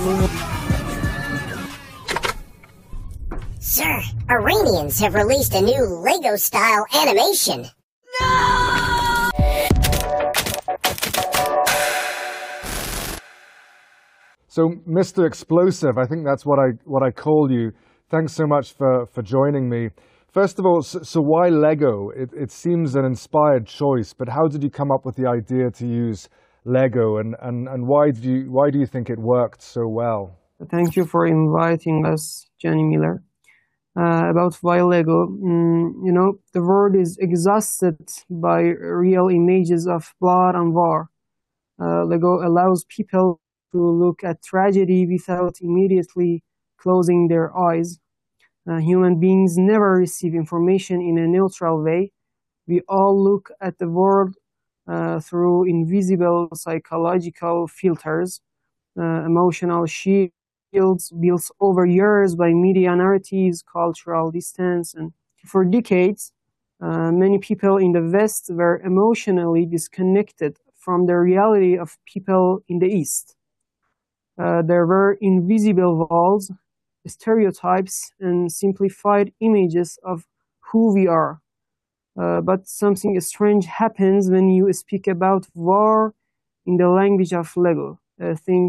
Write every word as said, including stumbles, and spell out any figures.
Sir, Iranians have released a new Lego-style animation. No! So, Mister Explosive, I think that's what I what I call you. Thanks so much for, for joining me. First of all, so, so why Lego? It, it seems an inspired choice, but how did you come up with the idea to use Lego, and, and, and why, do you, why do you think it worked so well? Thank you for inviting us, Johnny Miller. Uh, about why Lego, mm, you know, the world is exhausted by real images of blood and war. Uh, Lego allows people to look at tragedy without immediately closing their eyes. Uh, human beings never receive information in a neutral way. We all look at the world uh, through invisible psychological filters, uh, emotional shields built over years by media narratives, cultural distance, and for decades, uh, many people in the West were emotionally disconnected from the reality of people in the East. Uh, there were invisible walls, stereotypes, and simplified images of who we are. Uh, but something strange happens when you speak about war in the language of Lego. Uh, think